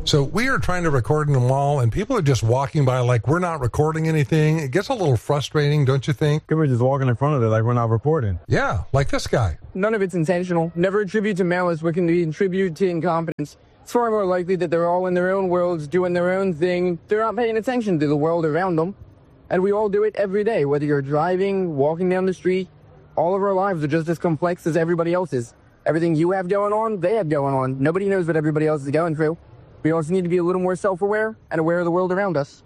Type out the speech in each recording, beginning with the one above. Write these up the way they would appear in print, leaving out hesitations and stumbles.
So we are trying to record in the mall, and people are just walking by like we're not recording anything. It gets a little frustrating, don't you think? People are just walking in front of it like we're not recording. Yeah, like this guy. None of it's intentional. Never attribute to malice what can be attributed to incompetence. It's far more likely that they're all in their own worlds, doing their own thing. They're not paying attention to the world around them. And we all do it every day, whether you're driving, walking down the street. All of our lives are just as complex as everybody else's. Everything you have going on, they have going on. Nobody knows what everybody else is going through. We also need to be a little more self-aware and aware of the world around us.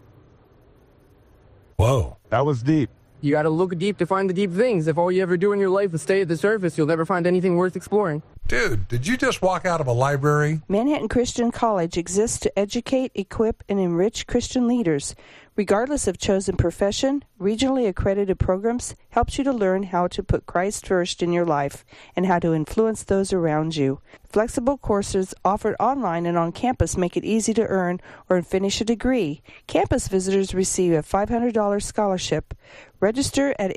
Whoa. That was deep. You gotta look deep to find the deep things. If all you ever do in your life is stay at the surface, you'll never find anything worth exploring. Dude, did you just walk out of a library? Manhattan Christian College exists to educate, equip, and enrich Christian leaders. Regardless of chosen profession, regionally accredited programs helps you to learn how to put Christ first in your life and how to influence those around you. Flexible courses offered online and on campus make it easy to earn or finish a degree. Campus visitors receive a $500 scholarship. Register at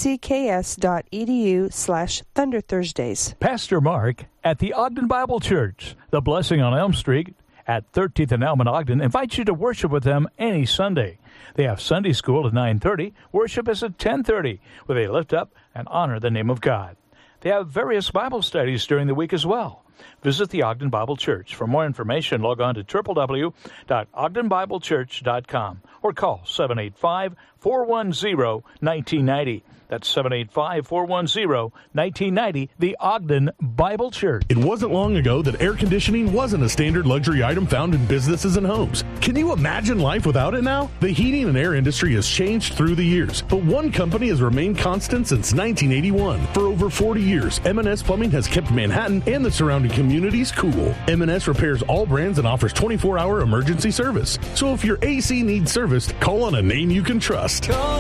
mccs.edu/Thunder Thursdays. Pastor Mark at the Ogden Bible Church, the Blessing on Elm Street at 13th and Elm in Ogden, invites you to worship with them any Sunday. They have Sunday school at 9:30. Worship is at 10:30, where they lift up and honor the name of God. They have various Bible studies during the week as well. Visit the Ogden Bible Church. For more information, log on to www.ogdenbiblechurch.com or call 785-410-1990. That's 785-410-1990, the Ogden Bible Church. It wasn't long ago that air conditioning wasn't a standard luxury item found in businesses and homes. Can you imagine life without it now? The heating and air industry has changed through the years, but one company has remained constant since 1981. For over 40 years, M&S Plumbing has kept Manhattan and the surrounding communities cool. M&S repairs all brands and offers 24-hour emergency service. So if your AC needs serviced, call on a name you can trust.